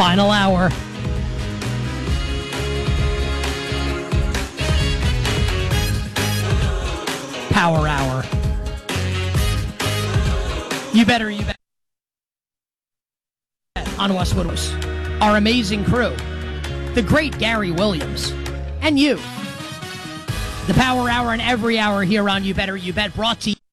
Final hour. Power hour. You better on Westwood. Our amazing crew, the great Gary Williams, and you. The Power Hour and every hour here on You Better You Bet, brought to you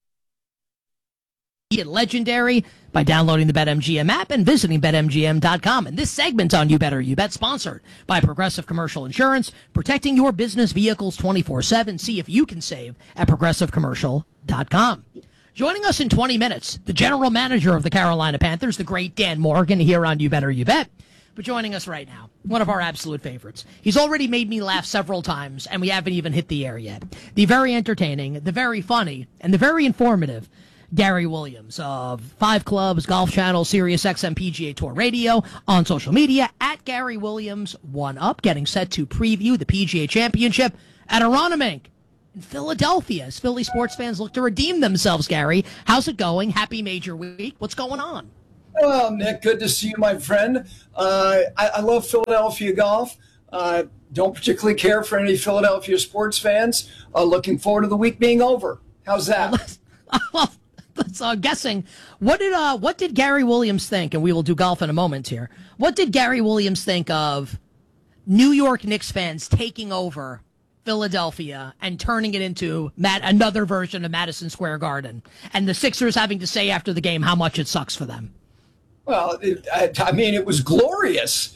at Legendary by downloading the BetMGM app and visiting BetMGM.com. And this segment on You Better You Bet, sponsored by Progressive Commercial Insurance, protecting your business vehicles 24/7. See if you can save at ProgressiveCommercial.com. Joining us in 20 minutes, the general manager of the Carolina Panthers, the great Dan Morgan, here on You Better You Bet. But joining us right now, one of our absolute favorites. He's already made me laugh several times, and we haven't even hit the air yet. The very entertaining, the very funny, and the very informative Gary Williams of 5 Clubs, Golf Channel, Sirius XM PGA Tour Radio, on social media, at Gary Williams 1UP, getting set to preview the PGA Championship at Aronimink in Philadelphia, as Philly sports fans look to redeem themselves. Gary, how's it going? Happy Major Week. What's going on? Well, Nick, good to see you, my friend. I love Philadelphia golf. Don't particularly care for any Philadelphia sports fans. Looking forward to the week being over. How's that? Well, that's guessing. What did Gary Williams think? And we will do golf in a moment here. What did Gary Williams think of New York Knicks fans taking over Philadelphia and turning it into another version of Madison Square Garden, and the Sixers having to say after the game how much it sucks for them? Well, it was glorious.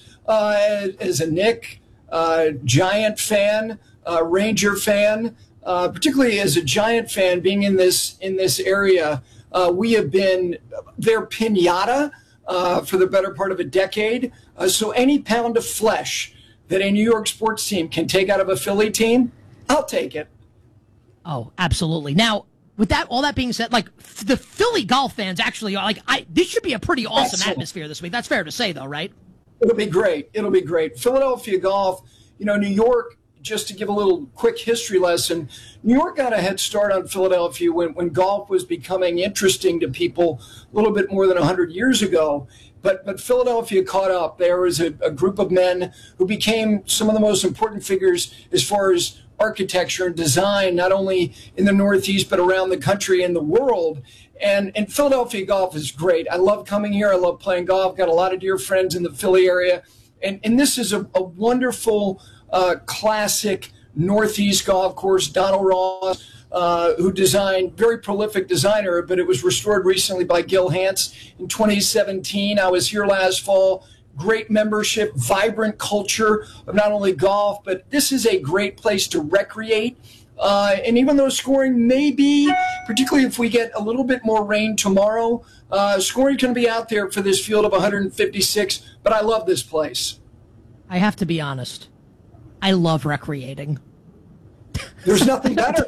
As a Knick, Giant fan, Ranger fan, particularly as a Giant fan, being in this area, we have been their piñata for the better part of a decade. So any pound of flesh that a New York sports team can take out of a Philly team, I'll take it. Oh, absolutely. Now, with all that being said, like, the Philly golf fans actually are this should be a pretty awesome atmosphere this week. That's fair to say, though, right? It'll be great. Philadelphia golf, New York, just to give a little quick history lesson, New York got a head start on Philadelphia when golf was becoming interesting to people a little bit more than 100 years ago. But Philadelphia caught up. There was a group of men who became some of the most important figures as far as architecture and design, not only in the Northeast, but around the country and the world. And Philadelphia golf is great. I love coming here. I love playing golf. Got a lot of dear friends in the Philly area. And this is a wonderful, classic Northeast golf course. Donald Ross, who designed, very prolific designer, but it was restored recently by Gil Hance in 2017. I was here last fall. Great membership, vibrant culture of not only golf, but this is a great place to recreate. And even though scoring may be, particularly if we get a little bit more rain tomorrow, scoring can be out there for this field of 156, but I love this place. I have to be honest. I love recreating. There's nothing better.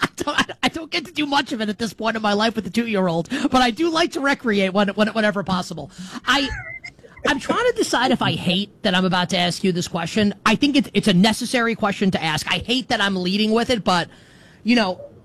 I don't get to do much of it at this point in my life with the 2-year-old, but I do like to recreate whenever possible. I'm trying to decide if I hate that I'm about to ask you this question. I think it's a necessary question to ask. I hate that I'm leading with it, but you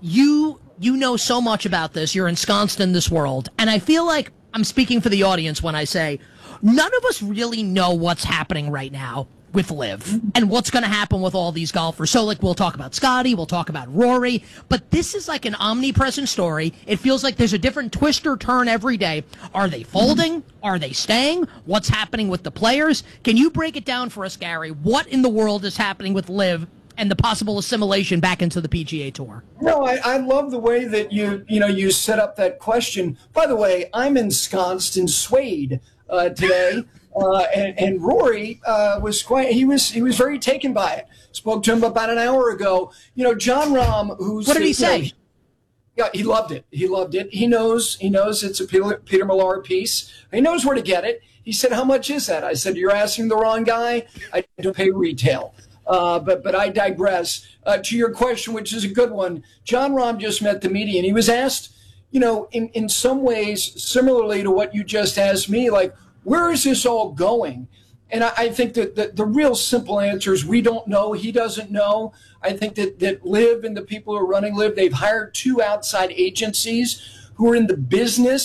know so much about this. You're ensconced in this world, and I feel like I'm speaking for the audience when I say none of us really know what's happening right now with Liv and what's going to happen with all these golfers. So, we'll talk about Scotty, we'll talk about Rory, but this is like an omnipresent story. It feels like there's a different twist or turn every day. Are they folding? Are they staying? What's happening with the players? Can you break it down for us, Gary? What in the world is happening with Liv and the possible assimilation back into the PGA Tour? No, I love the way that you set up that question. By the way, I'm ensconced in suede today. And Rory was very taken by it. Spoke to him about an hour ago. John Rahm, who's what did he say? Yeah, he loved it. He loved it. He knows it's a Peter Millar piece. He knows where to get it. He said, "How much is that?" I said, "You're asking the wrong guy. I don't pay retail." But I digress. To your question, which is a good one, John Rahm just met the media, and he was asked, in some ways, similarly to what you just asked me, like, where is this all going? And I think that the real simple answer is we don't know. He doesn't know. I think that Liv and the people who are running Liv, they've hired 2 outside agencies who are in the business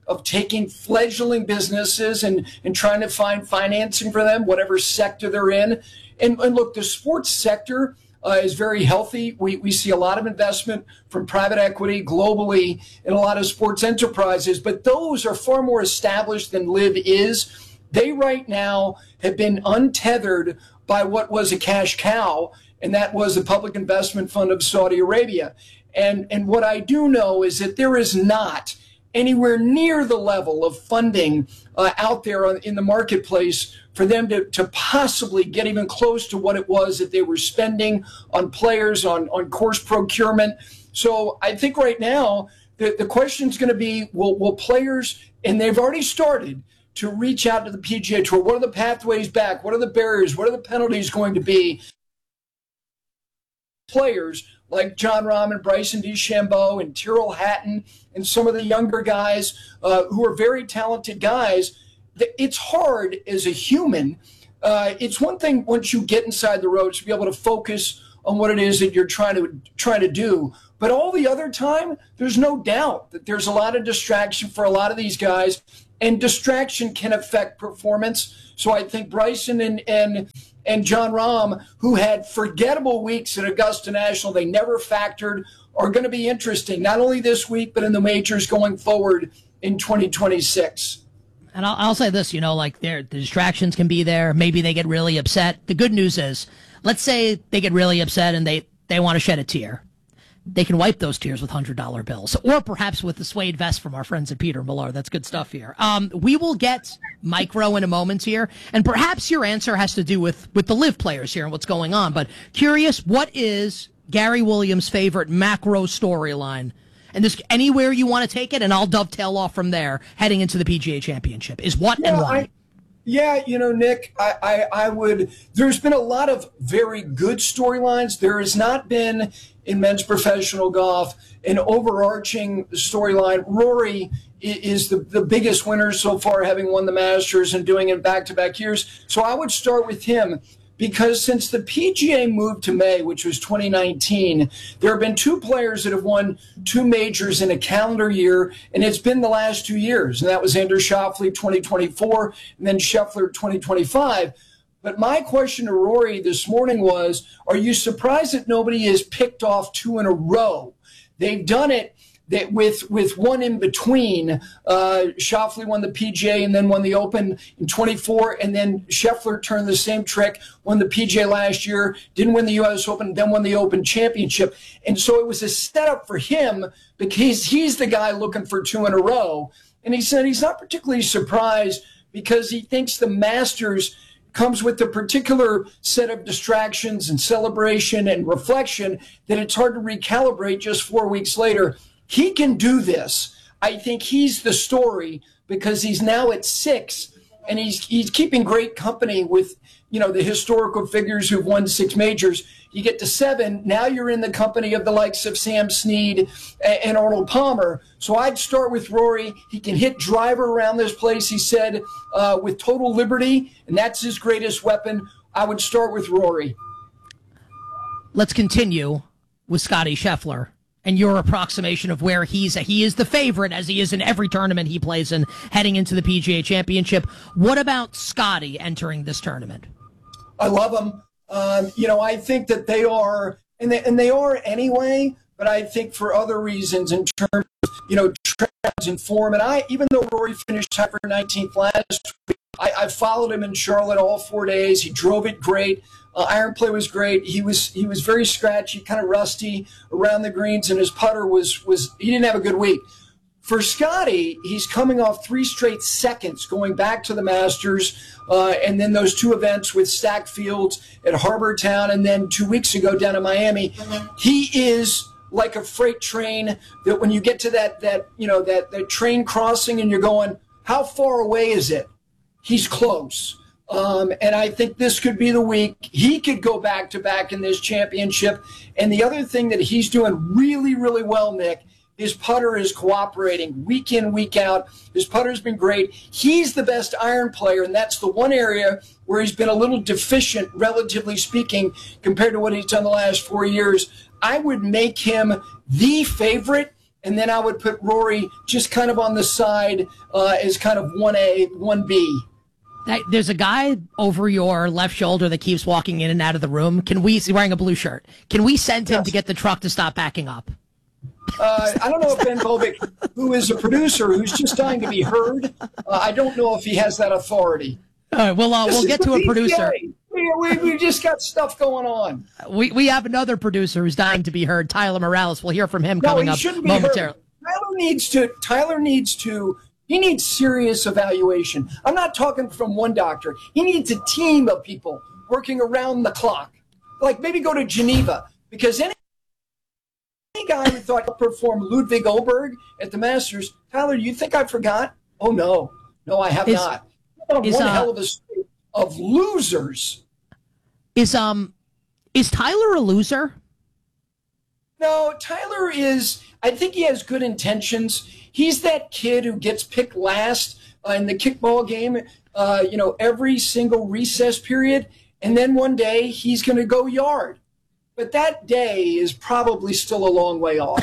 of taking fledgling businesses and trying to find financing for them, whatever sector they're in. And look, the sports sector is very healthy. We see a lot of investment from private equity globally in a lot of sports enterprises, but those are far more established than LIV is. They right now have been untethered by what was a cash cow, and that was the Public Investment Fund of Saudi Arabia. And what I do know is that there is not anywhere near the level of funding out there in the marketplace for them to possibly get even close to what it was that they were spending on players, on course procurement. So I think right now the question is going to be, will players, and they've already started, to reach out to the PGA Tour? What are the pathways back? What are the barriers? What are the penalties going to be? Players like Jon Rahm and Bryson DeChambeau and Tyrrell Hatton and some of the younger guys who are very talented guys. It's hard as a human. It's one thing once you get inside the ropes to be able to focus on what it is that you're trying to do. But all the other time, there's no doubt that there's a lot of distraction for a lot of these guys, and distraction can affect performance. So I think Bryson and Jon Rahm, who had forgettable weeks at Augusta National, they never factored, are going to be interesting, not only this week, but in the majors going forward in 2026. And I'll say this, like the distractions can be there. Maybe they get really upset. The good news is, let's say they get really upset and they want to shed a tear. They can wipe those tears with $100 bills, or perhaps with the suede vest from our friends at Peter Millar. That's good stuff here. We will get micro in a moment here, and perhaps your answer has to do with the LIV players here and what's going on. But curious, what is Gary Williams' favorite macro storyline? And this, anywhere you want to take it, and I'll dovetail off from there, heading into the PGA Championship, is what and why? Nick, I would, there's been a lot of very good storylines. There has not been, in men's professional golf, an overarching storyline. Rory is the biggest winner so far, having won the Masters and doing it back-to-back years. So I would start with him, because since the PGA moved to May, which was 2019, there have been two players that have won two majors in a calendar year, and it's been the last 2 years. And that was Xander Schauffele 2024, and then Scheffler 2025. But my question to Rory this morning was, are you surprised that nobody has picked off two in a row? They've done it with one in between. Schauffele won the PGA and then won the Open in 24, and then Scheffler turned the same trick, won the PGA last year, didn't win the U.S. Open, then won the Open Championship. And so it was a setup for him, because he's the guy looking for two in a row. And he said he's not particularly surprised, because he thinks the Masters comes with a particular set of distractions and celebration and reflection that it's hard to recalibrate just 4 weeks later. He can do this. I think he's the story, because he's now at 6, and he's keeping great company with, the historical figures who've won 6 majors. You get to 7, now you're in the company of the likes of Sam Snead and Arnold Palmer. So I'd start with Rory. He can hit driver around this place, he said, with total liberty, and that's his greatest weapon. I would start with Rory. Let's continue with Scotty Scheffler and your approximation of where he is the favorite, as he is in every tournament he plays in, heading into the PGA Championship. What about Scotty entering this tournament? I love him. I think that they are, and they are anyway, but I think for other reasons in terms of, trends and form. And even though Rory finished tied for 19th last week, I followed him in Charlotte all 4 days. He drove it great. Iron play was great. He was very scratchy, kind of rusty around the greens, and his putter was he didn't have a good week. For Scotty, he's coming off 3 straight seconds, going back to the Masters, and then those 2 events with stacked fields at Harbor Town, and then 2 weeks ago down in Miami. He is like a freight train that when you get to that train crossing and you're going, how far away is it? He's close. And I think this could be the week he could go back-to-back in this championship. And the other thing that he's doing really, really well, Nick, his putter is cooperating week in, week out. His putter's been great. He's the best iron player, and that's the one area where he's been a little deficient, relatively speaking, compared to what he's done the last 4 years. I would make him the favorite. and then I would put Rory just kind of on the side as kind of 1A, 1B. There's a guy over your left shoulder that keeps walking in and out of the room. He's wearing a blue shirt. Can we send him to get the truck to stop backing up? I don't know if Ben Bovic, who is a producer who's just dying to be heard, I don't know if he has that authority. All right, we'll get to a producer. We just got stuff going on. We have another producer who's dying to be heard, Tyler Morales. We'll hear from him coming up momentarily. Tyler needs to. He needs serious evaluation. I'm not talking from one doctor. He needs a team of people working around the clock. Like maybe go to Geneva, because any guy who thought he'd perform Ludwig Oberg at the Masters, Tyler, you think I forgot? Oh, no. No, I have not. One hell of a streak of losers. Is Tyler a loser? No, Tyler is, I think he has good intentions. He's that kid who gets picked last in the kickball game, every single recess period, and then one day he's going to go yard. But that day is probably still a long way off.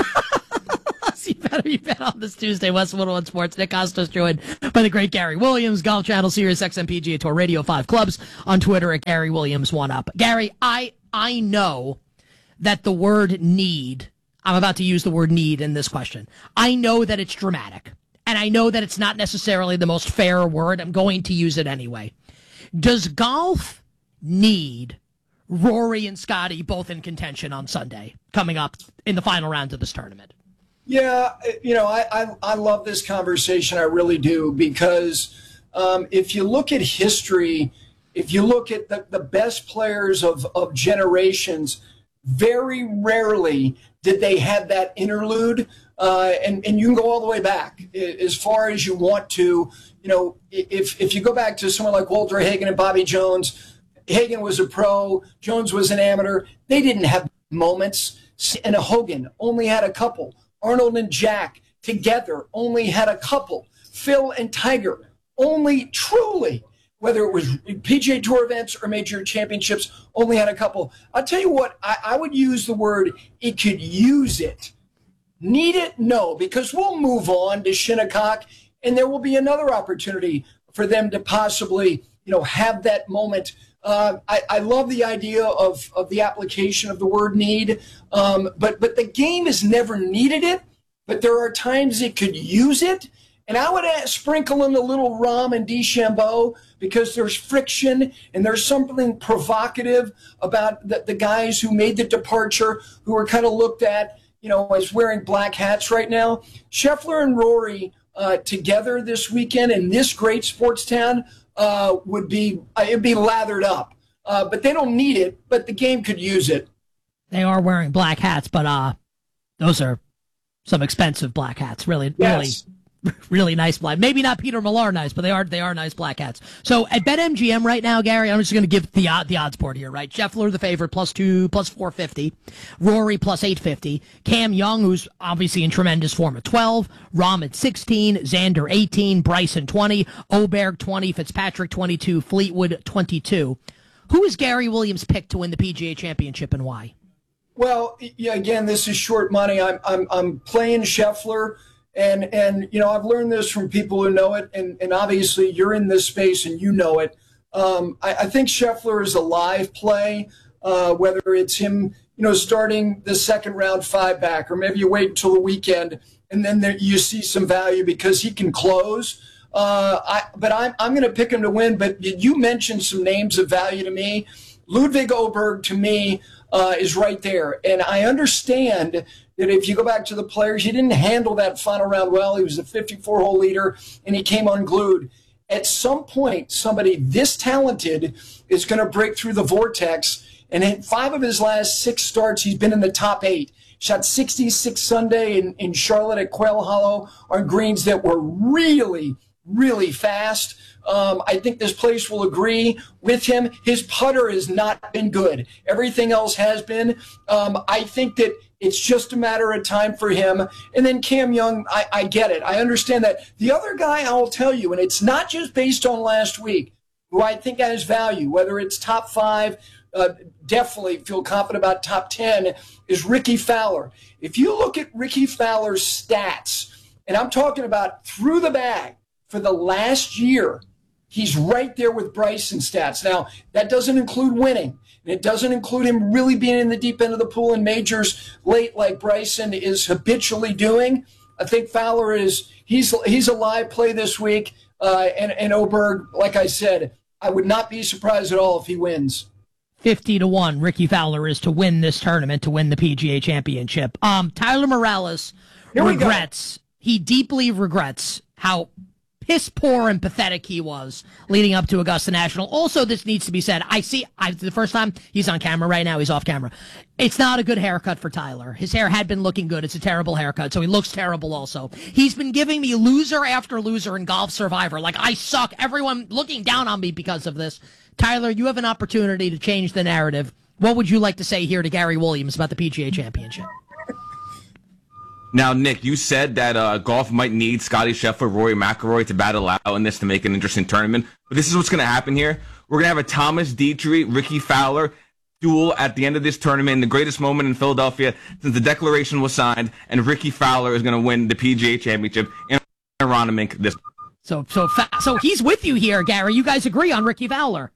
You bet on this Tuesday, West 101 Sports. Nick Costos joined by the great Gary Williams, Golf Channel, Sirius XM PGA Tour, Radio 5 Clubs, on Twitter at Gary Williams 1UP. Gary, I know that the word need, I'm about to use the word need in this question. I know that it's dramatic, and I know that it's not necessarily the most fair word. I'm going to use it anyway. Does golf need Rory and Scotty both in contention on Sunday, coming up in the final round of this tournament? Yeah, I love this conversation. I really do, because if you look at history, if you look at the best players of generations, very rarely did they have that interlude. And you can go all the way back as far as you want to. If you go back to someone like Walter Hagen and Bobby Jones, Hagen was a pro, Jones was an amateur. They didn't have moments. And Hogan only had a couple. Arnold and Jack together only had a couple. Phil and Tiger only truly, whether it was PGA Tour events or major championships, only had a couple. I'll tell you what, I would use the word, it could use it. Need it? No, because we'll move on to Shinnecock, and there will be another opportunity for them to possibly, have that moment. I love the idea of the application of the word need, but the game has never needed it, but there are times it could use it. And I would sprinkle in a little Rahm and DeChambeau, because there's friction and there's something provocative about the guys who made the departure, who are kind of looked at, as wearing black hats right now. Scheffler and Rory together this weekend in this great sports town it'd be lathered up. But they don't need it, but the game could use it. They are wearing black hats, but those are some expensive black hats. Really, yes. Really nice black. Maybe not Peter Millar nice, but they are nice black hats. So at BetMGM right now, Gary, I'm just going to give the odds board here, right? Scheffler the favorite, plus 450. Rory plus 850. Cam Young, who's obviously in tremendous form, at 12. Rahm at 16. Xander 18. Bryson 20. Oberg 20. Fitzpatrick 22. Fleetwood 22. Who is Gary Williams picked to win the PGA Championship, and why? Well, yeah, again, this is short money. I'm playing Scheffler. And I've learned this from people who know it, and obviously you're in this space and you know it. I think Scheffler is a live play, whether it's him, starting the second round 5-back, or maybe you wait until the weekend and then you see some value because he can close. But I'm going to pick him to win. But you mentioned some names of value to me. Ludwig Oberg, to me, is right there. And I understand that if you go back to the players, he didn't handle that final round well. He was a 54-hole leader, and he came unglued. At some point, somebody this talented is going to break through the vortex. And in 5 of his last 6 starts, he's been in the top 8. Shot 66 Sunday in Charlotte at Quail Hollow on greens that were really, really fast. I think this place will agree with him. His putter has not been good. Everything else has been. I think that it's just a matter of time for him. And then Cam Young, I get it. I understand that. The other guy, I'll tell you, and it's not just based on last week, who I think has value, whether it's top 5, definitely feel confident about top 10 is Ricky Fowler. If you look at Ricky Fowler's stats, and I'm talking about through the bag for the last year, he's right there with Bryson stats. Now, that doesn't include winning. And it doesn't include him really being in the deep end of the pool in majors late like Bryson is habitually doing. I think Fowler he's a live play this week. And Oberg, like I said, I would not be surprised at all if he wins. 50-1, Ricky Fowler is to win this tournament, to win the PGA Championship. Tyler Morales regrets. He deeply regrets how piss poor and pathetic he was leading up to Augusta National. Also, this needs to be said. The first time he's on camera right now, he's off camera. It's not a good haircut for Tyler. His hair had been looking good. It's a terrible haircut, so he looks terrible also. He's been giving me loser after loser in Golf Survivor. Like, I suck. Everyone looking down on me because of this. Tyler, you have an opportunity to change the narrative. What would you like to say here to Gary Williams about the PGA Championship? Now, Nick, you said that golf might need Scottie Scheffler, Rory McIlroy to battle out in this to make an interesting tournament. But this is what's going to happen here. We're going to have a Thomas Dietrich, Ricky Fowler duel at the end of this tournament, in the greatest moment in Philadelphia since the declaration was signed, and Ricky Fowler is going to win the PGA Championship in Aronimink this. So he's with you here, Gary. You guys agree on Ricky Fowler?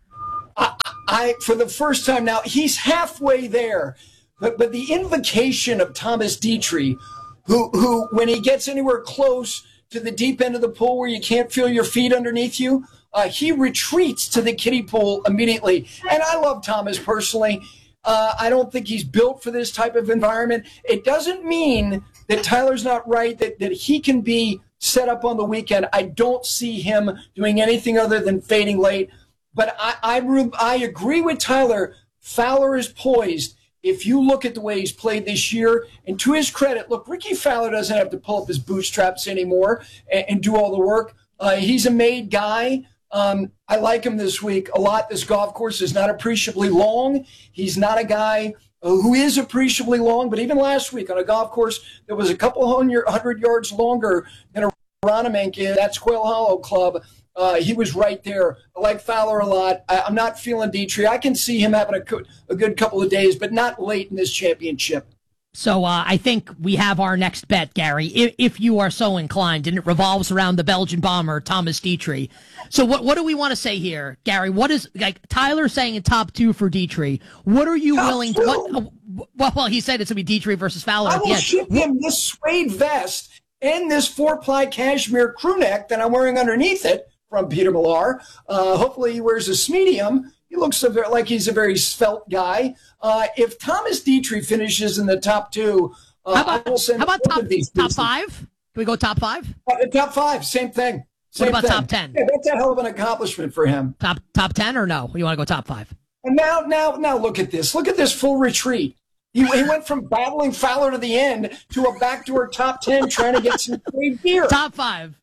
I for the first time now, he's halfway there. But the invocation of Thomas Dietrich, who when he gets anywhere close to the deep end of the pool where you can't feel your feet underneath you, he retreats to the kiddie pool immediately. And I love Thomas personally. I don't think he's built for this type of environment. It doesn't mean that Tyler's not right, that he can be set up on the weekend. I don't see him doing anything other than fading late. But I agree with Tyler. Fowler is poised. If you look at the way he's played this year, and to his credit, look, Ricky Fowler doesn't have to pull up his bootstraps anymore and do all the work. He's a made guy. I like him this week a lot. This golf course is not appreciably long. He's not a guy who is appreciably long, but even last week on a golf course that was a couple hundred yards longer than Aronimink, that's Quail Hollow Club, he was right there. I like Fowler a lot. I'm not feeling Dietrich. I can see him having a good couple of days, but not late in this championship. So I think we have our next bet, Gary, if you are so inclined, and it revolves around the Belgian bomber, Thomas Dietrich. So what do we want to say here, Gary? What is, like, Tyler saying in top two for Dietrich? What are you willing to... Well, he said it's going to be Dietrich versus Fowler I will ship him this suede vest and this 4-ply cashmere crew neck that I'm wearing underneath it from Peter Millar. Hopefully he wears a medium. He looks like he's a very svelte guy. If Thomas Dietrich finishes in the top two, how about top five? Can we go top five? Top five, same thing. What about top 10? Yeah, that's a hell of an accomplishment for him. Top 10 or no? You want to go top five? And now look at this. Look at this full retreat. He went from battling Fowler to the end to a backdoor top 10 trying to get some great gear. Top five.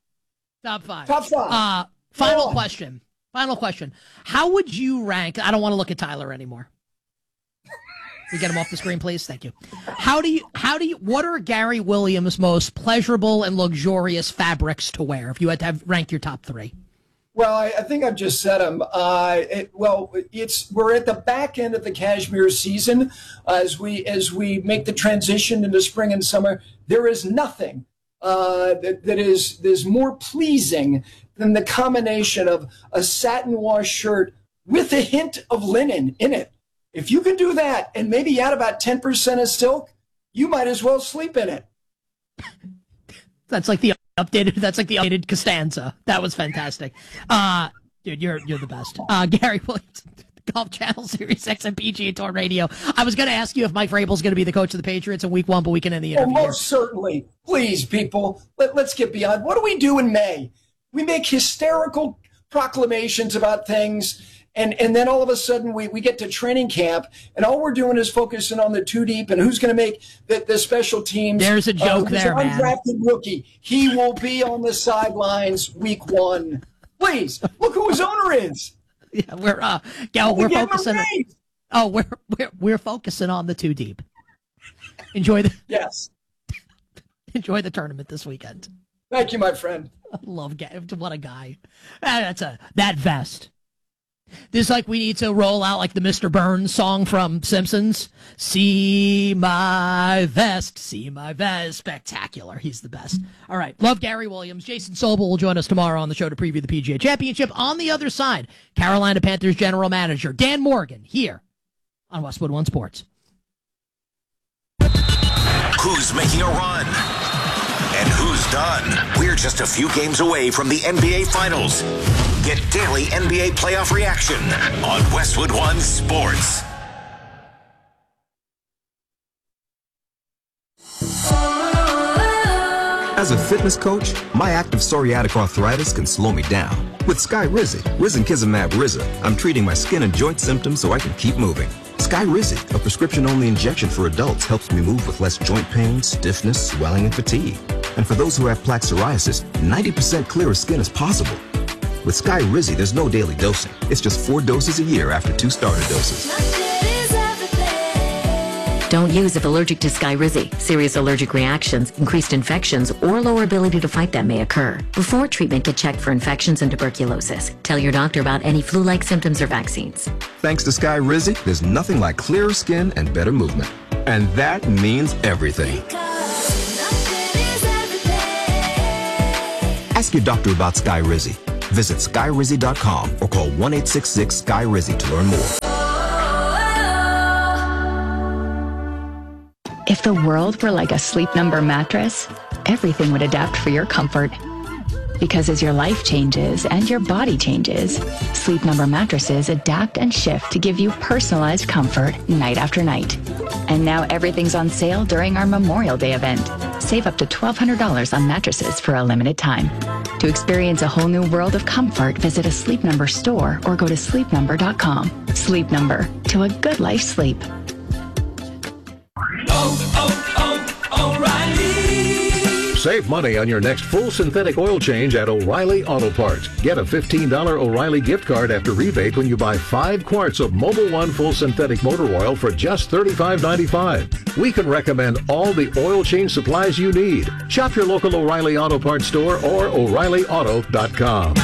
Final question. How would you rank? I don't want to look at Tyler anymore. Can we get him off the screen, please? Thank you. What are Gary Williams' most pleasurable and luxurious fabrics to wear if you had to rank your top three? Well, I think I've just said them. We're at the back end of the cashmere season as we make the transition into spring and summer. There is nothing that is more pleasing than the combination of a satin wash shirt with a hint of linen in it. If you can do that and maybe add about 10% of silk, you might as well sleep in it. That's like the updated Costanza. That was fantastic. Dude, you're the best. Gary Williams, Golf Channel, Sirius XM PGA Tour Radio. I was going to ask you if Mike Vrabel's going to be the coach of the Patriots in week 1, but we can end the interview. Most certainly. Please, people, let's get beyond. What do we do in May? We make hysterical proclamations about things, and then all of a sudden we get to training camp, and all we're doing is focusing on the two deep and who's going to make the special teams. There's a joke there, man. Undrafted rookie. He will be on the sidelines week 1. Please, look who his owner is. Yeah, we're focusing. We're focusing on the two deep. Enjoy the tournament this weekend. Thank you, my friend. I love what a guy. That vest. This is like we need to roll out like the Mr. Burns song from Simpsons. See my vest, spectacular. He's the best. All right, love Gary Williams. Jason Sobel will join us tomorrow on the show to preview the PGA Championship. On the other side, Carolina Panthers general manager Dan Morgan here on Westwood One Sports. Who's making a run? And who's done? We're just a few games away from the NBA Finals. Get daily NBA playoff reaction on Westwood One Sports. As a fitness coach, my active psoriatic arthritis can slow me down. With Skyrizi, risankizumab Riza, I'm treating my skin and joint symptoms so I can keep moving. Skyrizi, a prescription-only injection for adults, helps me move with less joint pain, stiffness, swelling, and fatigue. And for those who have plaque psoriasis, 90% clearer skin is possible. With Skyrizi, there's no daily dosing. It's just 4 doses a year after 2 starter doses. Don't use if allergic to Skyrizi. Serious allergic reactions, increased infections, or lower ability to fight them may occur. Before treatment, get checked for infections and tuberculosis. Tell your doctor about any flu-like symptoms or vaccines. Thanks to Skyrizi, there's nothing like clearer skin and better movement. And that means everything. Ask your doctor about Skyrizi. Visit Skyrizi.com or call 1-866-SKY-RIZI to learn more. If the world were like a Sleep Number mattress, everything would adapt for your comfort. Because as your life changes and your body changes, Sleep Number mattresses adapt and shift to give you personalized comfort night after night. And now everything's on sale during our Memorial Day event. Save up to $1,200 on mattresses for a limited time. To experience a whole new world of comfort, visit a Sleep Number store or go to sleepnumber.com. Sleep Number, to a good life sleep. O'Reilly. Save money on your next full synthetic oil change at O'Reilly Auto Parts. Get a $15 O'Reilly gift card after rebate when you buy 5 quarts of Mobil 1 full synthetic motor oil for just $35.95. We can recommend all the oil change supplies you need. Shop your local O'Reilly Auto Parts store or O'ReillyAuto.com.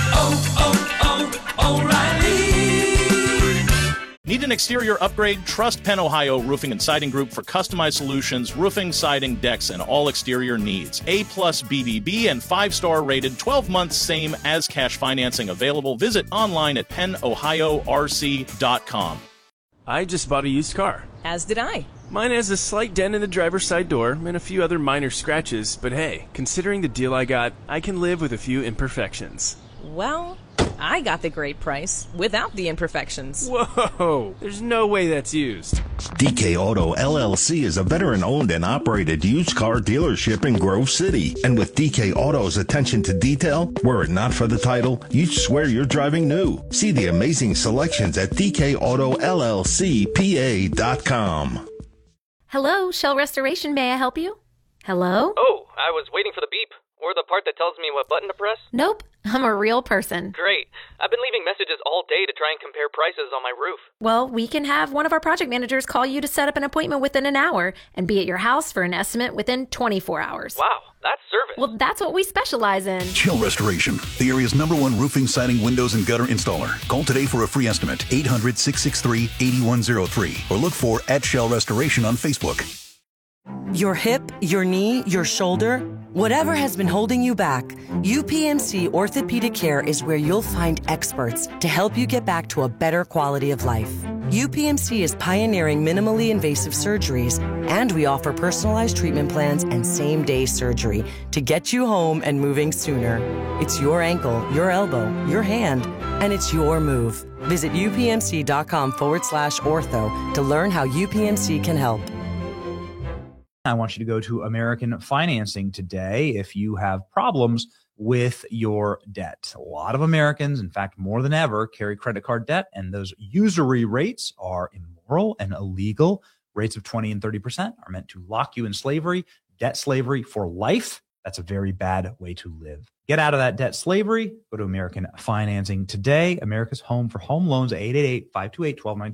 O'Reilly. Need an exterior upgrade? Trust Penn Ohio Roofing and Siding Group for customized solutions, roofing, siding, decks, and all exterior needs. A+ BBB and 5-star rated, 12 months same as cash financing available. Visit online at pennohiorc.com. I just bought a used car. As did I. Mine has a slight dent in the driver's side door and a few other minor scratches, but hey, considering the deal I got, I can live with a few imperfections. Well, I got the great price without the imperfections. Whoa, there's no way that's used. DK Auto LLC is a veteran-owned and operated used car dealership in Grove City. And with DK Auto's attention to detail, were it not for the title, you'd swear you're driving new. See the amazing selections at DKAutoLLCPA.com. Hello, Shell Restoration. May I help you? Hello? Oh, I was waiting for the beep. Or the part that tells me what button to press? Nope, I'm a real person. Great. I've been leaving messages all day to try and compare prices on my roof. Well, we can have one of our project managers call you to set up an appointment within an hour and be at your house for an estimate within 24 hours. Wow, that's service. Well, that's what we specialize in. Shell Restoration, the area's #1 roofing, siding, windows, and gutter installer. Call today for a free estimate, 800-663-8103, or look for @Shell Restoration on Facebook. Your hip, your knee, your shoulder, whatever has been holding you back, UPMC Orthopedic Care is where you'll find experts to help you get back to a better quality of life. UPMC is pioneering minimally invasive surgeries, and we offer personalized treatment plans and same-day surgery to get you home and moving sooner. It's your ankle, your elbow, your hand, and it's your move. Visit upmc.com/ortho to learn how UPMC can help. I want you to go to American Financing today if you have problems with your debt. A lot of Americans, in fact, more than ever, carry credit card debt, and those usury rates are immoral and illegal. Rates of 20 and 30% are meant to lock you in slavery, debt slavery for life. That's a very bad way to live. Get out of that debt slavery. Go to American Financing today. America's home for home loans, 888-528-1219.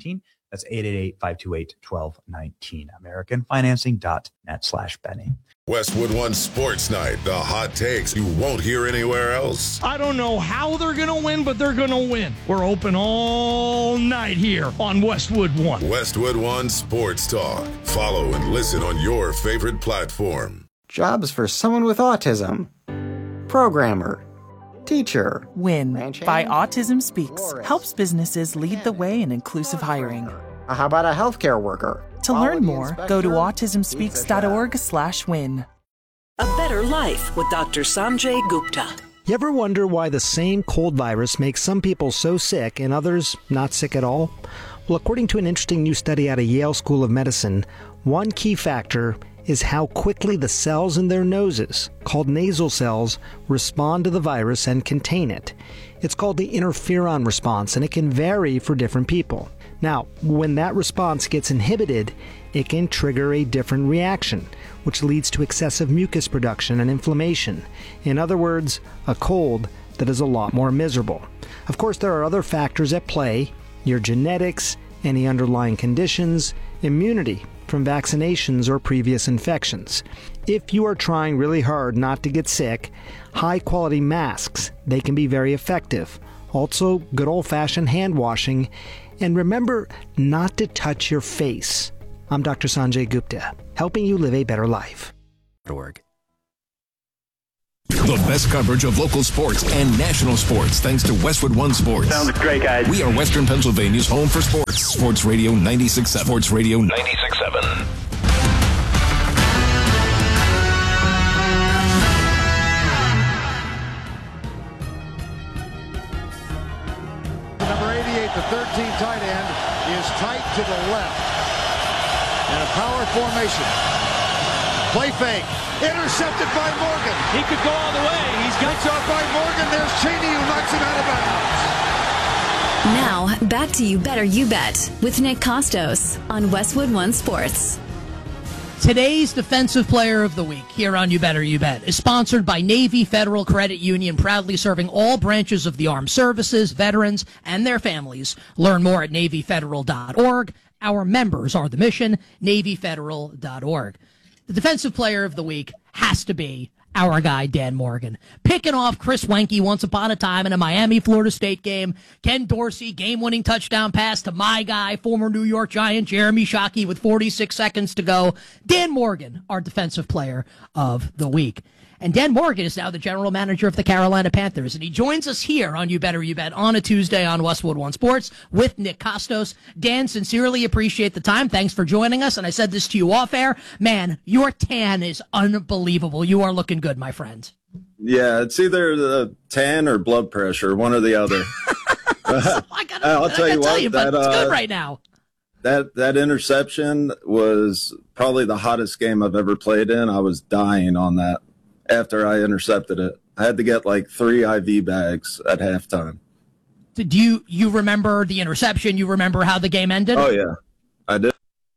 That's 888-528-1219. AmericanFinancing.net/Benny. Westwood One Sports Night, the hot takes you won't hear anywhere else. I don't know how they're going to win, but they're going to win. We're open all night here on Westwood One. Westwood One Sports Talk. Follow and listen on your favorite platform. Jobs for someone with autism. Programmer. Teacher. WIN by Autism Speaks helps businesses lead the way in inclusive hiring. How about a healthcare worker? To learn more, go to autismspeaks.org/win. A Better Life with Dr. Sanjay Gupta. You ever wonder why the same cold virus makes some people so sick and others not sick at all? Well, according to an interesting new study out of Yale School of Medicine, one key factor is how quickly the cells in their noses, called nasal cells, respond to the virus and contain it. It's called the interferon response, and it can vary for different people. Now, when that response gets inhibited, it can trigger a different reaction, which leads to excessive mucus production and inflammation. In other words, a cold that is a lot more miserable. Of course, there are other factors at play: your genetics, any underlying conditions, immunity from vaccinations or previous infections. If you are trying really hard not to get sick, high-quality masks, they can be very effective. Also, good old-fashioned hand washing. And remember not to touch your face. I'm Dr. Sanjay Gupta, helping you live a better life. The best coverage of local sports and national sports thanks to Westwood One Sports. Sounds great, guys. We are Western Pennsylvania's home for sports. Sports Radio 96.7. Sports Radio 96.7. Number 88, the 13 tight end, is tight to the left. In a power formation. Play fake. Intercepted by Morgan. He could go all the way. He's got off by Morgan. There's Cheney who knocks him out of bounds. Now, back to You Better You Bet with Nick Costos on Westwood One Sports. Today's Defensive Player of the Week here on You Better You Bet is sponsored by Navy Federal Credit Union, proudly serving all branches of the armed services, veterans, and their families. Learn more at NavyFederal.org. Our members are the mission, NavyFederal.org. The Defensive Player of the Week has to be our guy, Dan Morgan. Picking off Chris Wenke once upon a time in a Miami-Florida State game. Ken Dorsey, game-winning touchdown pass to my guy, former New York Giant Jeremy Shockey with 46 seconds to go. Dan Morgan, our Defensive Player of the Week. And Dan Morgan is now the general manager of the Carolina Panthers. And he joins us here on You Better You Bet on a Tuesday on Westwood One Sports with Nick Costos. Dan, sincerely appreciate the time. Thanks for joining us. And I said this to you off air. Man, your tan is unbelievable. You are looking good, my friend. Yeah, it's either the tan or blood pressure, one or the other. I'll tell you what, but it's good right now. That interception was probably the hottest game I've ever played in. I was dying on that. After I intercepted it, I had to get like 3 IV bags at halftime. Did you remember the interception? You remember how the game ended? Oh yeah, I did.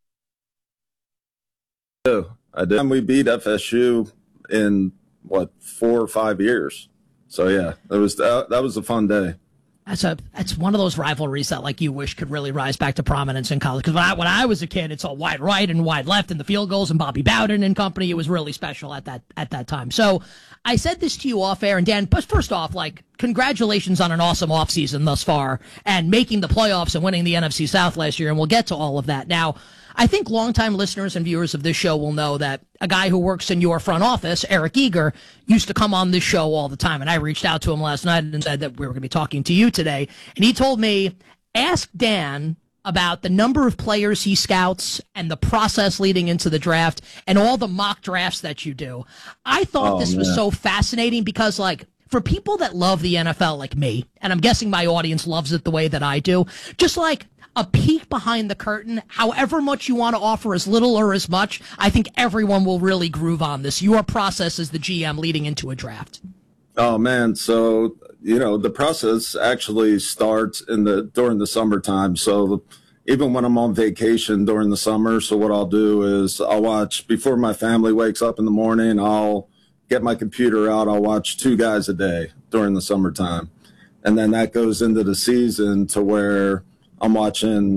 I did. We beat FSU in 4 or 5 years. So yeah, that was a fun day. That's one of those rivalries that like you wish could really rise back to prominence in college. Because when I was a kid, it's all wide right and wide left and the field goals and Bobby Bowden and company. It was really special at that time. So I said this to you off air, and Dan, but first off, like, congratulations on an awesome offseason thus far and making the playoffs and winning the NFC South last year. And we'll get to all of that. Now, I think longtime listeners and viewers of this show will know that a guy who works in your front office, Eric Eager, used to come on this show all the time. And I reached out to him last night and said that we were going to be talking to you today. And he told me, ask Dan about the number of players he scouts and the process leading into the draft and all the mock drafts that you do. I thought this was so fascinating because, like, for people that love the NFL like me, and I'm guessing my audience loves it the way that I do, just like a peek behind the curtain, however much you want to offer, as little or as much, I think everyone will really groove on this. Your process as the GM leading into a draft. Oh man. So, the process actually starts during the summertime. So even when I'm on vacation during the summer, so what I'll do is I'll watch before my family wakes up in the morning. I'll get my computer out. I'll watch 2 guys a day during the summertime. And then that goes into the season to where I'm watching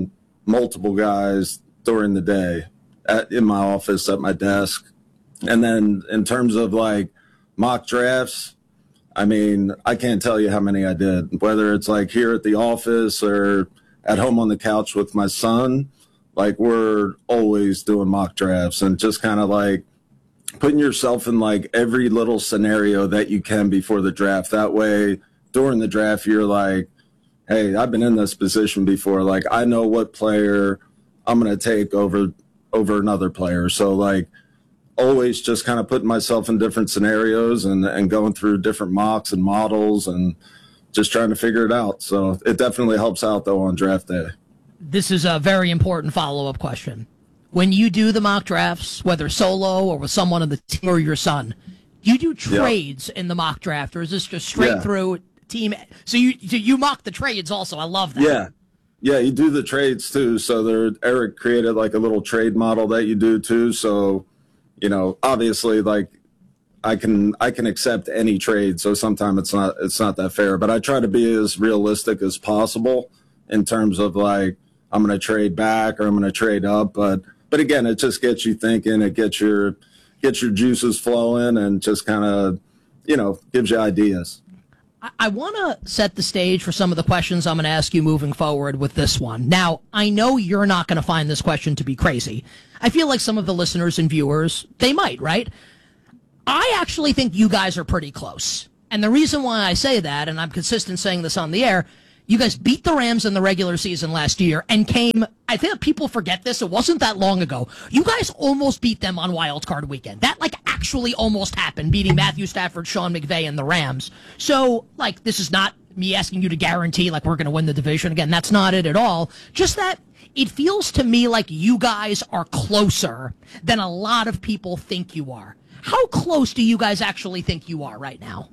multiple guys during the day in my office at my desk. And then in terms of like mock drafts, I mean, I can't tell you how many I did, whether it's like here at the office or at home on the couch with my son. Like, we're always doing mock drafts and just kind of like putting yourself in like every little scenario that you can before the draft. That way, during the draft, you're like, hey, I've been in this position before. Like, I know what player I'm going to take over another player. So like, always just kind of putting myself in different scenarios and going through different mocks and models and just trying to figure it out. So it definitely helps out, though, on draft day. This is a very important follow-up question. When you do the mock drafts, whether solo or with someone on the team or your son, do you do trades in the mock draft, or is this just straight through team? So you mock the trades also. I love that. Yeah, you do the trades too. So Eric created like a little trade model that you do too. So, you know, obviously, like I can accept any trade. So sometimes it's not that fair, but I try to be as realistic as possible in terms of like, I'm going to trade back or I'm going to trade up. But again, it just gets you thinking. It gets your juices flowing and just kind of, you know, gives you ideas. I want to set the stage for some of the questions I'm going to ask you moving forward with this one. Now, I know you're not going to find this question to be crazy. I feel like some of the listeners and viewers, they might, right? I actually think you guys are pretty close. And the reason why I say that, and I'm consistent saying this on the air, you guys beat the Rams in the regular season last year and came, I think people forget this, it wasn't that long ago. You guys almost beat them on Wild Card Weekend. That, like, actually almost happened, beating Matthew Stafford, Sean McVay, and the Rams. So, like, this is not me asking you to guarantee, like, we're going to win the division. Again, that's not it at all. Just that it feels to me like you guys are closer than a lot of people think you are. How close do you guys actually think you are right now?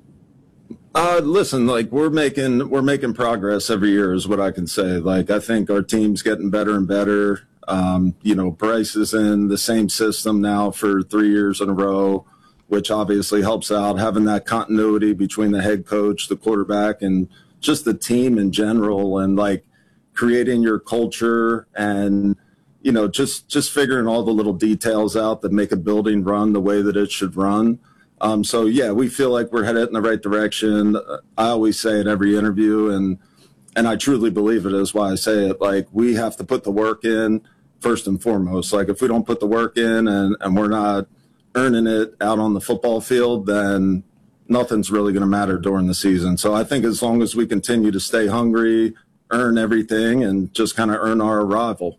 Listen, like we're making progress every year is what I can say. Like, I think our team's getting better and better. You know, Bryce is in the same system now for 3 years in a row, which obviously helps out, having that continuity between the head coach, the quarterback, and just the team in general, and like creating your culture and, you know, just figuring all the little details out that make a building run the way that it should run. So, yeah, we feel like we're headed in the right direction. I always say it every interview, and I truly believe it is why I say it. Like, we have to put the work in first and foremost. Like, if we don't put the work in and we're not earning it out on the football field, then nothing's really going to matter during the season. So I think as long as we continue to stay hungry, earn everything, and just kind of earn our arrival.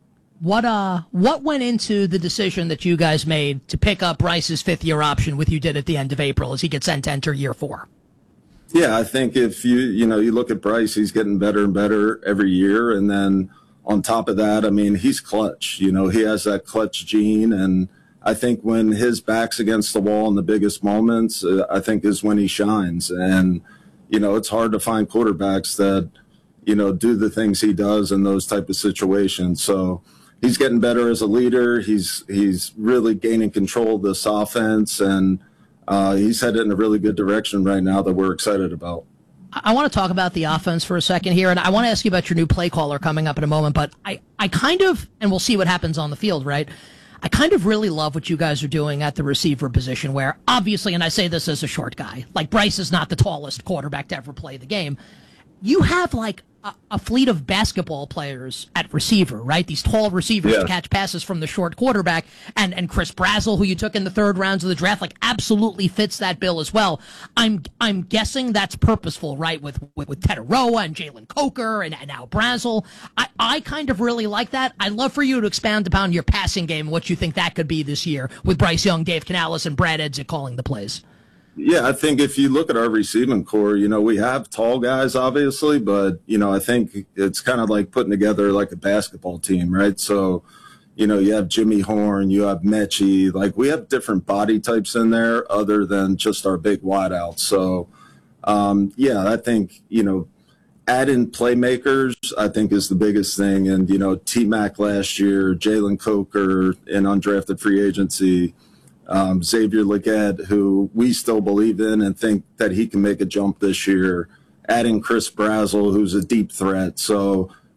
What went into the decision that you guys made to pick up Bryce's fifth-year option with you did at the end of April as he gets sent to enter year 4? Yeah, I think if you look at Bryce, he's getting better and better every year. And then on top of that, I mean, he's clutch. You know, he has that clutch gene. And I think when his back's against the wall in the biggest moments, I think is when he shines. And, you know, it's hard to find quarterbacks that, you know, do the things he does in those type of situations. So he's getting better as a leader. He's really gaining control of this offense, and he's headed in a really good direction right now that we're excited about. I want to talk about the offense for a second here, and I want to ask you about your new play caller coming up in a moment, but I kind of, and we'll see what happens on the field, right? I kind of really love what you guys are doing at the receiver position where, obviously, and I say this as a short guy, like Bryce is not the tallest quarterback to ever play the game. You have, like, a fleet of basketball players at receiver, right? These tall receivers to catch passes from the short quarterback. And Chris Brazzell, who you took in the third rounds of the draft, like absolutely fits that bill as well. I'm guessing that's purposeful, right? With Tetaroa and Jalen Coker and now Brazzell. I kind of really like that. I'd love for you to expand upon your passing game, what you think that could be this year with Bryce Young, Dave Canales, and Brad Edzik calling the plays. Yeah, I think if you look at our receiving core, you know, we have tall guys, obviously, but, you know, I think it's kind of like putting together like a basketball team, right? So, you know, you have Jimmy Horn, you have Mechie, like we have different body types in there other than just our big wideouts. So, yeah, I think, you know, adding playmakers, I think is the biggest thing. And, you know, T-Mac last year, Jalen Coker in undrafted free agency, Xavier Legette, who we still believe in and think that he can make a jump this year, adding Chris Brazzell, who's a deep threat. So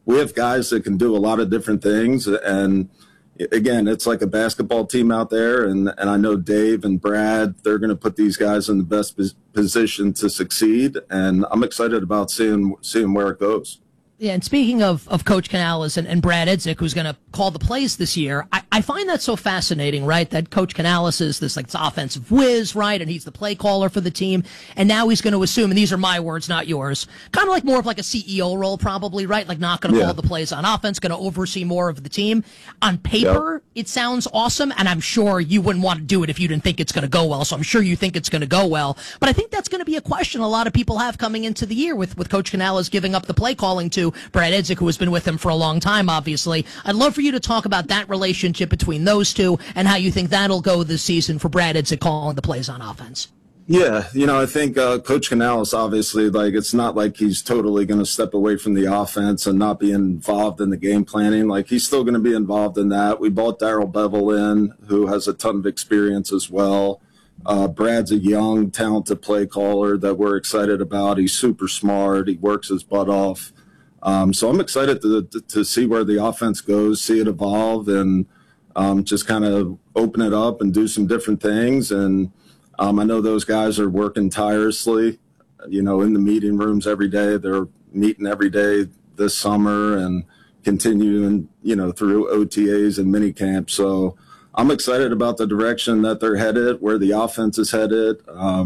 we have guys that can do a lot of different things. And again, it's like a basketball team out there. And I know Dave and Brad, they're going to put these guys in the best position to succeed. And I'm excited about seeing where it goes. Yeah, and speaking of Coach Canales and Brad Idzik, who's going to call the plays this year, I find that so fascinating, right? That Coach Canales is this offensive whiz, right? And he's the play caller for the team. And now he's going to assume, and these are my words, not yours, kind of like more of like a CEO role probably, right? Like not going to call the plays on offense, going to oversee more of the team. On paper, it sounds awesome, and I'm sure you wouldn't want to do it if you didn't think it's going to go well. So I'm sure you think it's going to go well. But I think that's going to be a question a lot of people have coming into the year with Coach Canales giving up the play calling to Brad Idzik, who has been with him for a long time, obviously. I'd love for you to talk about that relationship between those two and how you think that'll go this season for Brad Idzik calling the plays on offense. Yeah, I think Coach Canales, obviously, it's not like he's totally going to step away from the offense and not be involved in the game planning. He's still going to be involved in that. We brought Darrell Bevel in, who has a ton of experience as well. Brad's a young, talented play caller that we're excited about. He's super smart. He works his butt off. So I'm excited to see where the offense goes, see it evolve, and just kind of open it up and do some different things. And I know those guys are working tirelessly, in the meeting rooms every day. They're meeting every day this summer and continuing, through OTAs and mini camp. So I'm excited about the direction that they're headed, where the offense is headed.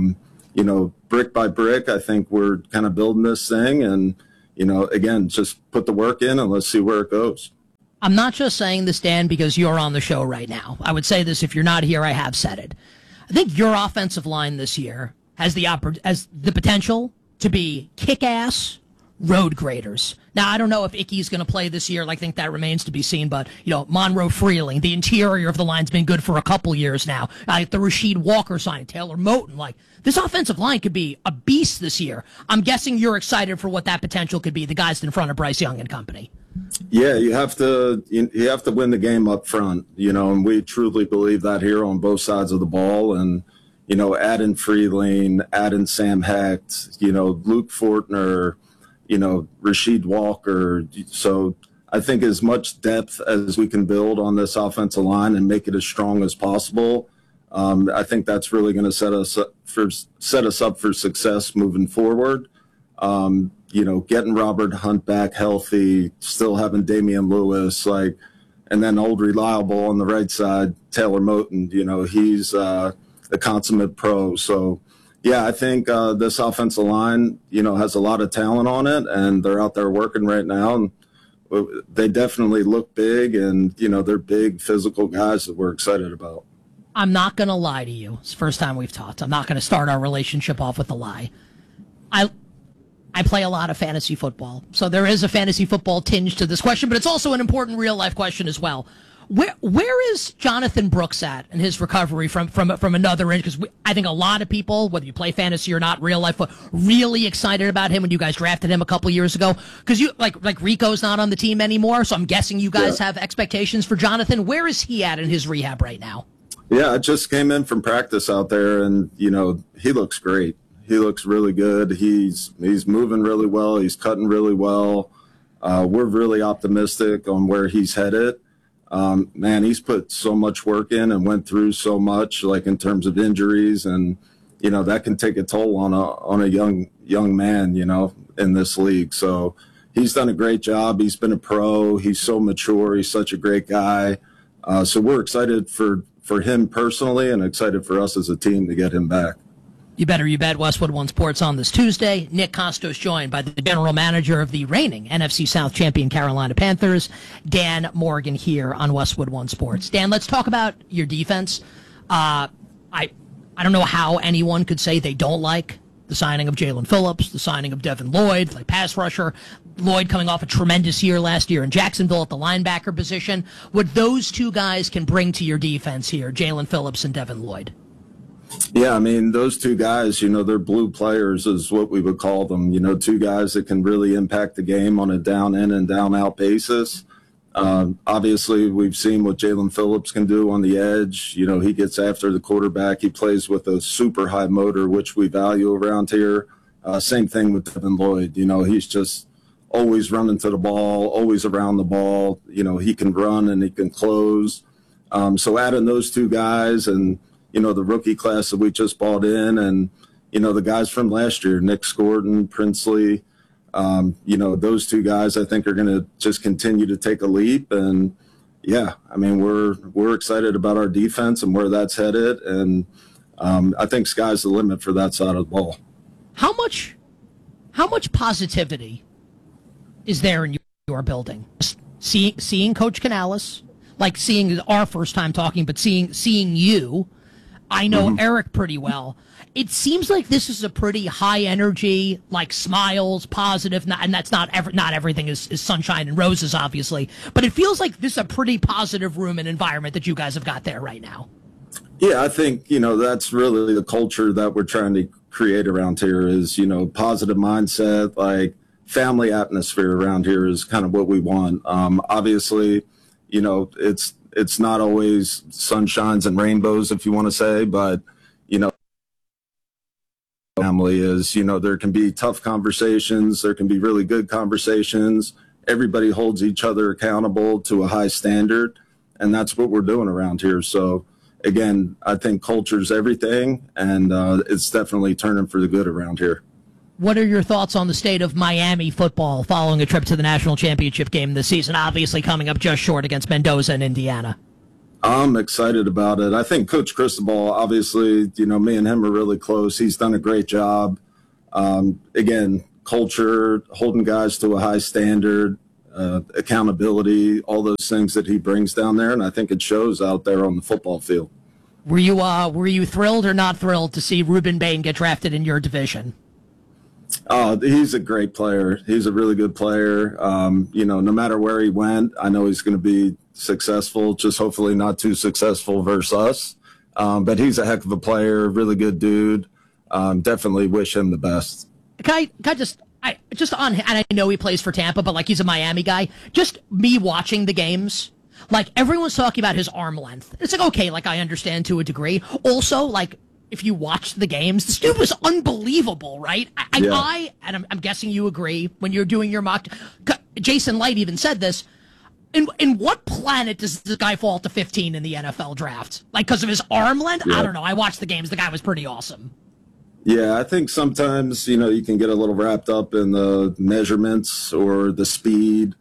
Brick by brick, I think we're kind of building this thing. And again, just put the work in and let's see where it goes. I'm not just saying this, Dan, because you're on the show right now. I would say this if you're not here, I have said it. I think your offensive line this year has the potential to be kick-ass road graders. Now, I don't know if Icky's going to play this year. I think that remains to be seen. But, Monroe Freeling, the interior of the line's been good for a couple years now. The Rasheed Walker sign, Taylor Moton. This offensive line could be a beast this year. I'm guessing you're excited for what that potential could be, the guys in front of Bryce Young and company. Yeah, you have to win the game up front, and we truly believe that here on both sides of the ball. And, adding Freeling, adding Sam Hecht, Luke Fortner, Rasheed Walker. So I think as much depth as we can build on this offensive line and make it as strong as possible, I think that's really going to set us up for success moving forward. Getting Robert Hunt back healthy, still having Damian Lewis, and then old reliable on the right side, Taylor Moton. He's a consummate pro. So, yeah, I think this offensive line, has a lot of talent on it, and they're out there working right now. And they definitely look big, and, they're big physical guys that we're excited about. I'm not going to lie to you. It's the first time we've talked. I'm not going to start our relationship off with a lie. I play a lot of fantasy football, so there is a fantasy football tinge to this question, but it's also an important real-life question as well. Where is Jonathan Brooks at in his recovery from another injury? Because I think a lot of people, whether you play fantasy or not, real life, were really excited about him when you guys drafted him a couple years ago. Because like Rico's not on the team anymore, so I'm guessing you guys have expectations for Jonathan. Where is he at in his rehab right now? Yeah, I just came in from practice out there, and he looks great. He looks really good. He's moving really well. He's cutting really well. We're really optimistic on where he's headed. Man, he's put so much work in and went through so much, in terms of injuries, and that can take a toll on a young man, in this league. So he's done a great job. He's been a pro. He's so mature. He's such a great guy. So we're excited for him personally, and excited for us as a team to get him back. You better you bet. Westwood One Sports on this Tuesday. Nick Kostos joined by the general manager of the reigning NFC South champion Carolina Panthers, Dan Morgan, here on Westwood One Sports. Dan, let's talk about your defense. I don't know how anyone could say they don't like the signing of Jalen Phillips, the signing of Devin Lloyd, pass rusher. Lloyd coming off a tremendous year last year in Jacksonville at the linebacker position. What those two guys can bring to your defense here, Jalen Phillips and Devin Lloyd. Yeah, I mean, those two guys, they're blue players is what we would call them. Two guys that can really impact the game on a down in and down out basis. Obviously, we've seen what Jalen Phillips can do on the edge. He gets after the quarterback. He plays with a super high motor, which we value around here. Same thing with Devin Lloyd. He's just always running to the ball, always around the ball. You know, he can run and he can close. So adding those two guys and, you know, the rookie class that we just brought in and, you know, the guys from last year, Nick Scordon, Princely, you know, those two guys I think are going to just continue to take a leap. And, yeah, I mean, we're excited about our defense and where that's headed. And I think sky's the limit for that side of the ball. How much positivity is there in your building? Seeing Coach Canales, like seeing our first time talking, but seeing you, I know Eric pretty well. It seems like this is a pretty high energy, like smiles, positive, and that's not everything is sunshine and roses, obviously. But it feels like this is a pretty positive room and environment that you guys have got there right now. Yeah, I think, you know, that's really the culture that we're trying to create around here is, you know, positive mindset, like family atmosphere around here is kind of what we want. Obviously, you know, it's not always sunshines and rainbows, if you want to say, but, you know, family is, you know, there can be tough conversations. There can be really good conversations. Everybody holds each other accountable to a high standard. And that's what we're doing around here. So, again, I think culture's everything, and it's definitely turning for the good around here. What are your thoughts on the state of Miami football following a trip to the national championship game this season, obviously coming up just short against Mendoza and Indiana? I'm excited about it. I think Coach Cristobal, obviously, you know, me and him are really close. He's done a great job. Again, culture, holding guys to a high standard, accountability, all those things that he brings down there, and I think it shows out there on the football field. Were you thrilled or not thrilled to see Ruben Bain get drafted in your division? He's a great player. He's a really good player. You know, no matter where he went, I know he's going to be successful, just hopefully not too successful versus us. But he's a heck of a player, really good dude. Definitely wish him the best. Can I just on, and I know he plays for Tampa, but like he's a Miami guy. Just me watching the games, like everyone's talking about his arm length. It's like, okay, like I understand to a degree. Also, like if you watch the games, this dude was unbelievable, right? I'm guessing you agree when you're doing your mock. Jason Light even said this. In what planet does this guy fall to 15 in the NFL draft? Like because of his arm length? Yeah. I don't know. I watched the games. The guy was pretty awesome. Yeah, I think sometimes, you know, you can get a little wrapped up in the measurements or the speed.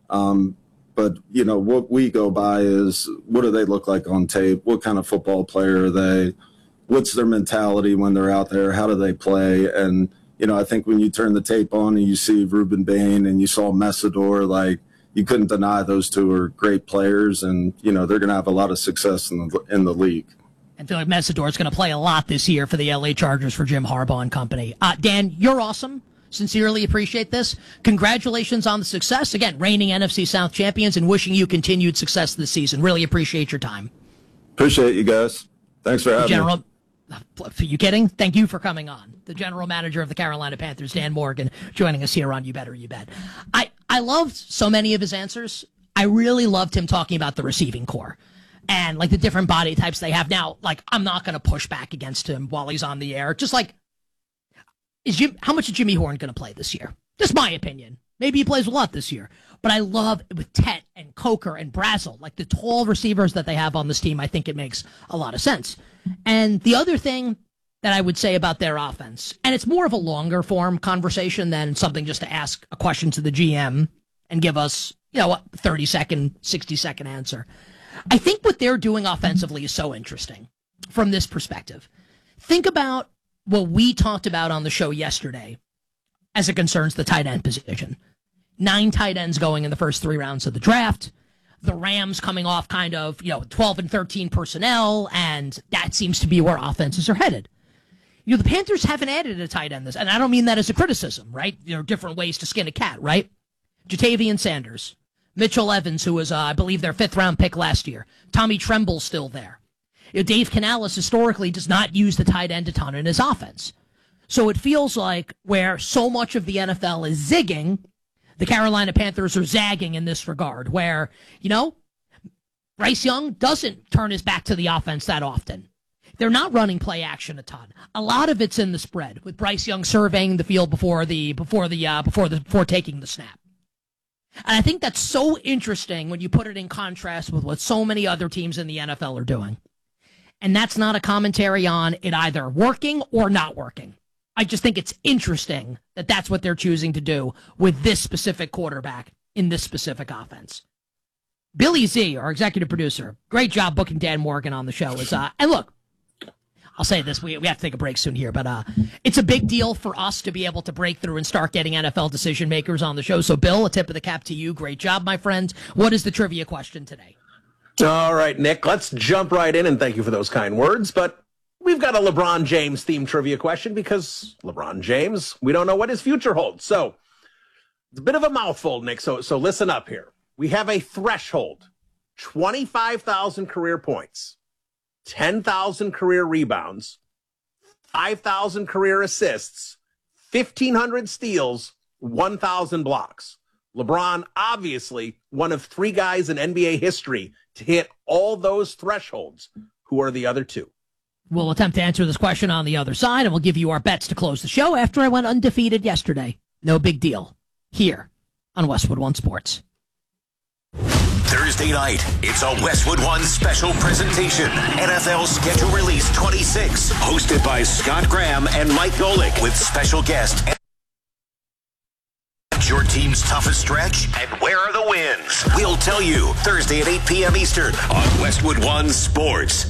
But, you know, what we go by is what do they look like on tape? What kind of football player are they? What's their mentality when they're out there? How do they play? And, you know, I think when you turn the tape on and you see Ruben Bain and you saw Messidor, like, you couldn't deny those two are great players. And, you know, they're going to have a lot of success in the league. I feel like Messidor is going to play a lot this year for the LA Chargers for Jim Harbaugh and company. Dan, you're awesome. Sincerely appreciate this. Congratulations on the success. Again, reigning NFC South champions and wishing you continued success this season. Really appreciate your time. Appreciate you guys. Thanks for having me. Are you kidding? Thank you for coming on. The general manager of the Carolina Panthers, Dan Morgan, joining us here on You Better You Bet. I loved so many of his answers. I really loved him talking about the receiving core and like the different body types they have now. Like, I'm not going to push back against him while he's on the air. Just like, how much is Jimmy Horn going to play this year? Just my opinion. Maybe he plays a lot this year. But I love with Tet and Coker and Brazel, like the tall receivers that they have on this team. I think it makes a lot of sense. And the other thing that I would say about their offense, and it's more of a longer form conversation than something just to ask a question to the GM and give us, you know, a 30-second, 60-second answer. I think what they're doing offensively is so interesting from this perspective. Think about what we talked about on the show yesterday as it concerns the tight end position. 9 tight ends going in the first 3 rounds of the draft. The Rams coming off kind of, 12 and 13 personnel, and that seems to be where offenses are headed. The Panthers haven't added a tight end this, and I don't mean that as a criticism, right? There are different ways to skin a cat, right? Jatavian Sanders, Mitchell Evans, who was, I believe, their 5th-round pick last year. Tommy Tremble's still there. Dave Canales historically does not use the tight end a ton in his offense. So it feels like where so much of the NFL is zigging, the Carolina Panthers are zagging in this regard, where, Bryce Young doesn't turn his back to the offense that often. They're not running play action a ton. A lot of it's in the spread, with Bryce Young surveying the field before taking the snap. And I think that's so interesting when you put it in contrast with what so many other teams in the NFL are doing. And that's not a commentary on it either working or not working. I just think it's interesting that that's what they're choosing to do with this specific quarterback in this specific offense. Billy Z, our executive producer, great job booking Dan Morgan on the show. And look, I'll say this, we have to take a break soon here, but it's a big deal for us to be able to break through and start getting NFL decision makers on the show. So, Bill, a tip of the cap to you. Great job, my friend. What is the trivia question today? All right, Nick, let's jump right in, and thank you for those kind words, but we've got a LeBron James themed trivia question because LeBron James, we don't know what his future holds. So it's a bit of a mouthful, Nick. So listen up here. We have a threshold, 25,000 career points, 10,000 career rebounds, 5,000 career assists, 1,500 steals, 1,000 blocks. LeBron, obviously, one of 3 guys in NBA history to hit all those thresholds. Who are the other 2? We'll attempt to answer this question on the other side, and we'll give you our bets to close the show after I went undefeated yesterday. No big deal. Here on Westwood One Sports. Thursday night, it's a Westwood One special presentation. NFL Schedule Release 26, hosted by Scott Graham and Mike Golick, with special guest. Your team's toughest stretch and where are the wins? We'll tell you Thursday at 8 p.m. Eastern on Westwood One Sports.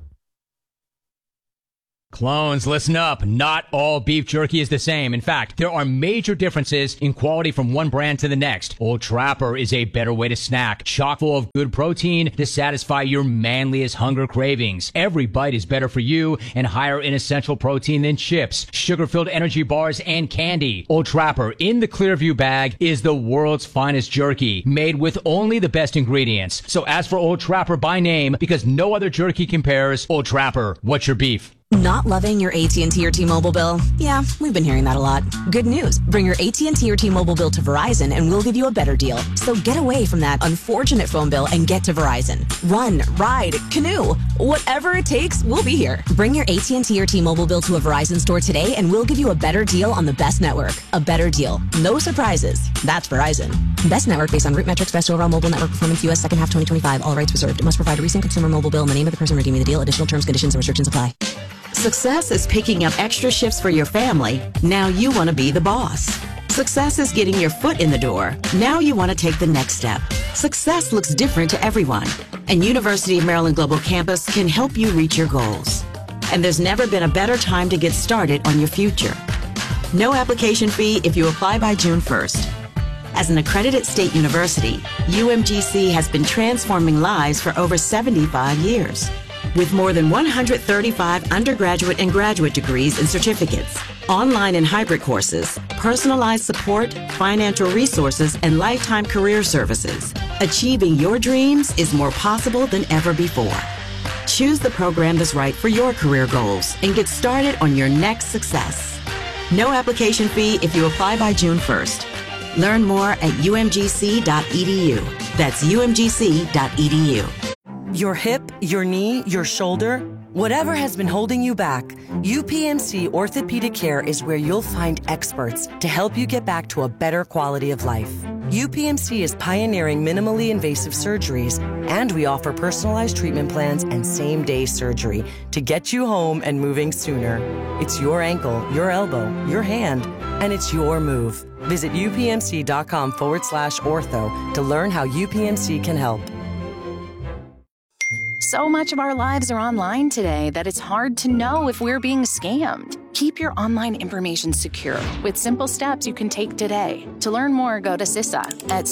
Clones, listen up. Not all beef jerky is the same. In fact, there are major differences in quality from one brand to the next. Old Trapper is a better way to snack, chock full of good protein to satisfy your manliest hunger cravings. Every bite is better for you and higher in essential protein than chips, sugar-filled energy bars, and candy. Old Trapper in the Clearview bag is the world's finest jerky, made with only the best ingredients. So ask for Old Trapper by name because no other jerky compares. Old Trapper, what's your beef? Not loving your AT&T or T-Mobile bill? Yeah, we've been hearing that a lot. Good news. Bring your AT&T or T-Mobile bill to Verizon and we'll give you a better deal. So get away from that unfortunate phone bill and get to Verizon. Run, ride, canoe, whatever it takes, we'll be here. Bring your AT&T or T-Mobile bill to a Verizon store today and we'll give you a better deal on the best network. A better deal. No surprises. That's Verizon. Best network based on root metrics, best overall mobile network performance, U.S. second half 2025. All rights reserved. Must provide a recent consumer mobile bill in the name of the person redeeming the deal. Additional terms, conditions, and restrictions apply. Success is picking up extra shifts for your family. Now you want to be the boss. Success is getting your foot in the door. Now you want to take the next step. Success looks different to everyone, and University of Maryland Global Campus can help you reach your goals. And there's never been a better time to get started on your future. No application fee if you apply by June 1st. As an accredited state university, UMGC has been transforming lives for over 75 years. With more than 135 undergraduate and graduate degrees and certificates, online and hybrid courses, personalized support, financial resources, and lifetime career services, achieving your dreams is more possible than ever before. Choose the program that's right for your career goals and get started on your next success. No application fee if you apply by June 1st. Learn more at umgc.edu. That's umgc.edu. Your hip, your knee, your shoulder, whatever has been holding you back, UPMC Orthopedic Care is where you'll find experts to help you get back to a better quality of life. UPMC is pioneering minimally invasive surgeries, and we offer personalized treatment plans and same-day surgery to get you home and moving sooner. It's your ankle, your elbow, your hand, and it's your move. Visit upmc.com/ortho to learn how UPMC can help. So much of our lives are online today that it's hard to know if we're being scammed. Keep your online information secure with simple steps you can take today. To learn more, go to CISA at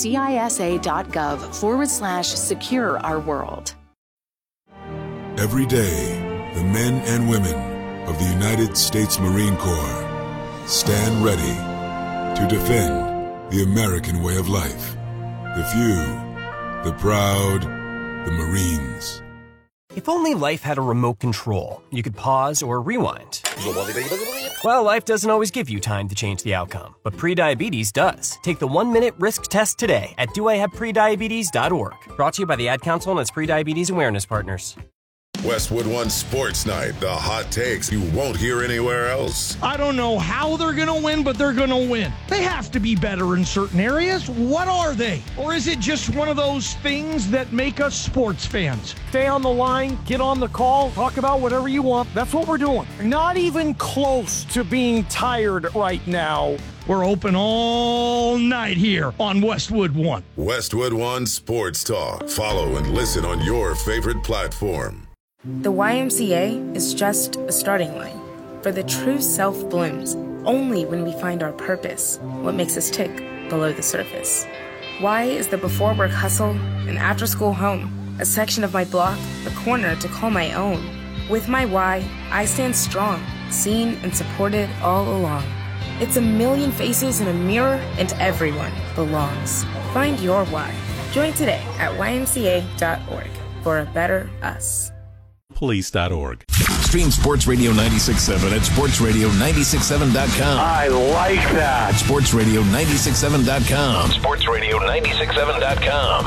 cisa.gov/secure our world. Every day, the men and women of the United States Marine Corps stand ready to defend the American way of life. The few, the proud, the Marines. If only life had a remote control, you could pause or rewind. Well, life doesn't always give you time to change the outcome, but prediabetes does. Take the 1-minute risk test today at doihaveprediabetes.org. Brought to you by the Ad Council and its prediabetes awareness partners. Westwood One Sports Night, the hot takes you won't hear anywhere else. I don't know how they're going to win, but they're going to win. They have to be better in certain areas. What are they? Or is it just one of those things that make us sports fans? Stay on the line, get on the call, talk about whatever you want. That's what we're doing. Not even close to being tired right now. We're open all night here on Westwood One. Westwood One Sports Talk. Follow and listen on your favorite platform. The YMCA is just a starting line, for the true self blooms only when we find our purpose, what makes us tick below the surface. Y is the before work hustle and after school home, a section of my block, a corner to call my own. With my Y, I stand strong, seen and supported all along. It's a million faces in a mirror and everyone belongs. Find your Y. Join today at ymca.org for a better us. Police.org. Stream Sports Radio 96.7 at sportsradio967.com. I like that. Sportsradio967.com. Sportsradio967.com.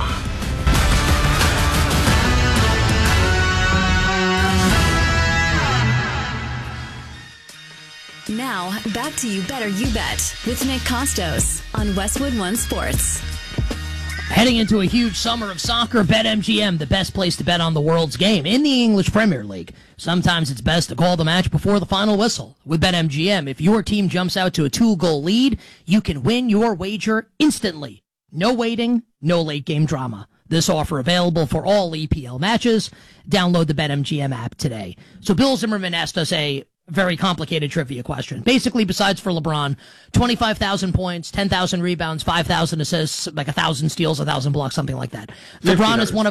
Now, back to You Better You Bet with Nick Costos on Westwood One Sports. Heading into a huge summer of soccer, BetMGM, the best place to bet on the world's game in the English Premier League. Sometimes it's best to call the match before the final whistle. With BetMGM, if your team jumps out to a 2-goal lead, you can win your wager instantly. No waiting, no late game drama. This offer available for all EPL matches. Download the BetMGM app today. So Bill Zimmerman asked us a very complicated trivia question. Basically, besides for LeBron, 25,000 points, 10,000 rebounds, 5,000 assists, like 1,000 steals, 1,000 blocks, something like that. LeBron is one of